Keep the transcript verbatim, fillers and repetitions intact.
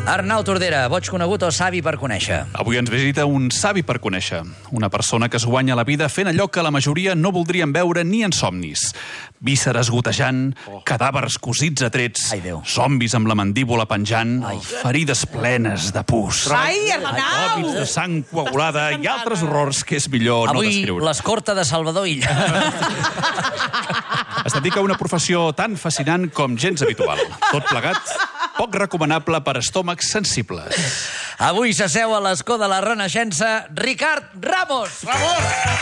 Arnau Tordera, boig conegut o savi per conèixer? Avui ens visita un savi per conèixer. Una persona que es guanya la vida fent allò que la majoria no voldrien veure ni en somnis. Vísceres gotejant, oh. cadàvers cosits a trets, Ai, Déu. zombis amb la mandíbula penjant, Ai. ferides plenes de pus, Ai, Arnau! còpits de sang coagulada i altres horrors que és millor Avui, no descriure. Avui l'escorta de Salvador Illa. Es dedica a una professió tan fascinant com gens habitual. Tot plegat, poc recomanable per estómacs sensibles. Avui s'asseu a l'escó de la Renaixença Ricard Ramos. Ramos!